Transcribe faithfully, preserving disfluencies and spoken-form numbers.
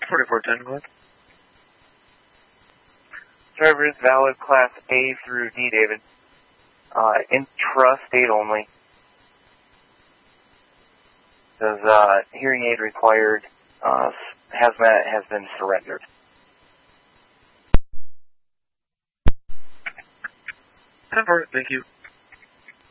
forty-four ten, go ahead. Driver is valid Class A through D, David. Uh, intra-state only. Says, uh, hearing aid required. Uh, hazmat has been surrendered. ten four, thank you.